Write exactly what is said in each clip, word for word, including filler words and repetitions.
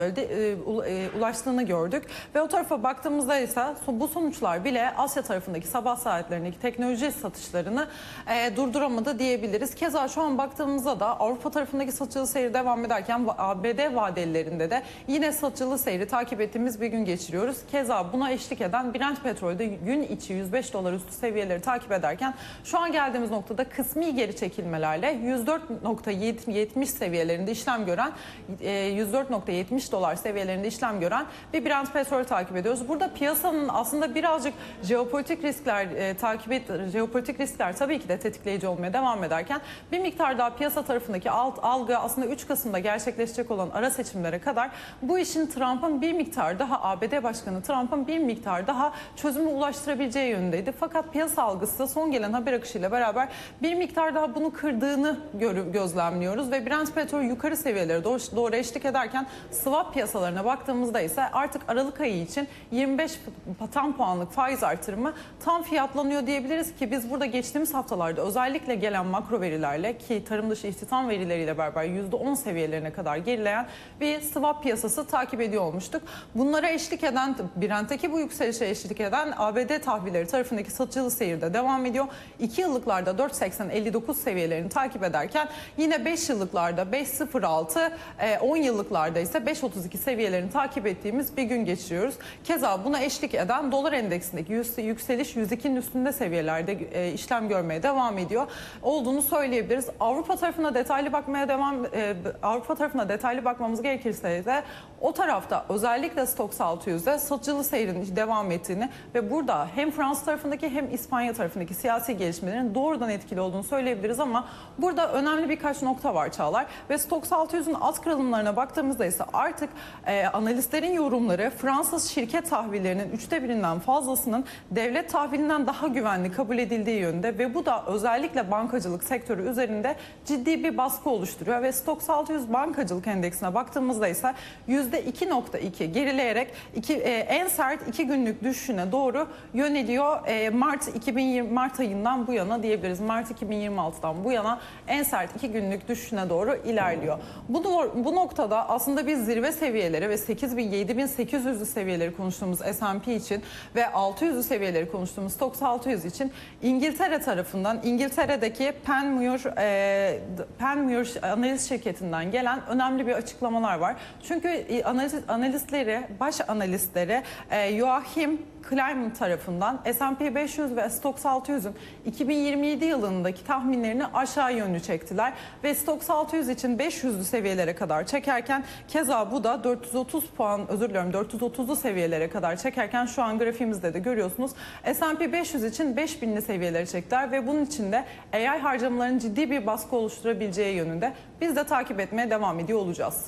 ulaştığını gördük ve o tarafa baktığımızda ise bu sonuçlar bile Asya tarafındaki sabah saatlerindeki teknoloji satışlarını e, durduramadı diyebiliriz. Keza şu an baktığımızda da Avrupa tarafındaki satıcılı seyri devam ederken A B D vadelilerinde de yine satıcılı seyri takip ettiğimiz bir gün geçiriyoruz. Keza buna eşlik eden Brent petrolde gün içi yüz beş dolar üstü seviyeleri takip ederken şu an geldiğimiz noktada kısmi geri çekilmelerle yüz dört nokta yetmiş seviyelerinde işlem gören e, yüz dört nokta yetmiş dolar seviyelerinde işlem gören bir Brent petrol takip ediyoruz. Burada piyasanın aslında birazcık jeopolitik riskler e, takip et, jeopolitik riskler tabii ki de tetikleyici olmaya devam ederken bir miktar daha piyasa tarafındaki alt algı aslında üç Kasım'da gerçekleşecek olan ara seçimlere kadar bu işin Trump'ın bir miktar daha A B D Başkanı Trump'ın bir miktar daha çözüme ulaştırabileceği yönündeydi. Fakat piyasa algısı son gelen haber akışıyla beraber bir miktar daha bunu kırdığını gözlemliyoruz ve Brent petrol yukarı seviyelere doğru, doğru eşlik ederken swap piyasalarına baktığımızda ise artık Aralık ayı için yirmi beş tam puanlık faiz artırımı tam fiyatlanıyor diyebiliriz ki biz burada geçtiğimiz haftalarda özellikle gelen makro verilerle ki tarım dışı istihdam verileriyle beraber yüzde on seviyelerine kadar gerileyen bir swap piyasası takip ediyor olmuştuk. Bunlara eşlik eden, Brent'teki bu yükselişe eşlik eden A B D tahvilleri tarafındaki satıcılı seyir de devam ediyor. iki yıllıklarda dört seksen elli dokuz seviyelerini takip ederken yine beş yıllıklarda beş sıfır altı, on yıllıklarda ise beş otuz iki seviyelerini takip ettiğimiz bir gün geçiriyoruz. Keza buna eşlik eden dolar endeksindeki yükseliş yüz ikinin üstünde seviyelerde e, işlem görmeye devam ediyor olduğunu söyleyebiliriz. Avrupa tarafına detaylı bakmaya devam e, Avrupa tarafına detaylı bakmamız gerekirse de o tarafta özellikle Stoxx altı yüzde satıcılı seyrin devam ettiğini ve burada hem Fransa tarafındaki hem İspanya tarafındaki siyasi gelişmelerin doğrudan etkili olduğunu söyleyebiliriz ama burada önemli birkaç nokta var Çağlar ve Stoxx altı yüzün alt kırılımlarına baktığımızda ise artık e, analistlerin yorumları Fransız şirket tahvillerinin üçte birinden fazlasının devlet tahvilinden daha güvenli kabul edildiği yönde ve bu da özellikle bankacılık sektörü üzerinde ciddi bir baskı oluşturuyor ve Stoxx altı yüz bankacılık endeksine baktığımızda ise yüzde iki nokta iki gerileyerek iki, e, en sert iki günlük düşüşüne doğru yöneliyor. E, Mart iki bin yirmi Mart ayından bu yana diyebiliriz. Mart iki bin yirmi altıdan bu yana en sert iki günlük düşüşüne doğru ilerliyor. Bu, bu noktada aslında biz zirve seviyeleri ve sekiz bin yedi bin sekiz yüzlü seviyeleri konuştuğumuz S and P için ve altı yüzlü seviyeleri konuştuğumuz Stoxx altı yüz için İngiltere tarafından İngiltere'deki Panmure, e, Panmure analiz şirketinden gelen önemli bir açıklamalar var. Çünkü analiz, analistleri, baş analistleri e, Joachim Klein tarafından S and P beş yüz ve Stoxx altı yüzün iki bin yirmi yedi yılındaki tahminlerini aşağı yönlü çektiler ve Stoxx altı yüz için beş yüzlü seviyelere kadar çekerken keza bu da dört yüz otuz puan özür diliyorum dört yüz otuzlu seviyelere kadar çekerken şu an grafiğimizde de görüyorsunuz S and P beş yüz için beş binli seviyelere çektiler ve bunun için de A I harcamaların ciddi bir baskı oluşturabileceği yönünde biz de takip etmeye devam ediyor olacağız.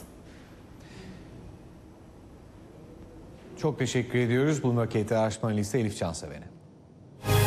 Çok teşekkür ediyoruz. Bloomberg Araştırma Analisti Elif Canseven'e.